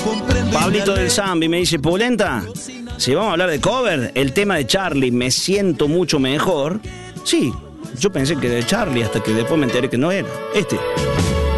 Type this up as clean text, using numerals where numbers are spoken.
Pablito del Zambi me dice, Polenta, si vamos a hablar de cover, el tema de Charlie, Me siento mucho mejor. Sí, yo pensé que de Charlie hasta que después me enteré que no era.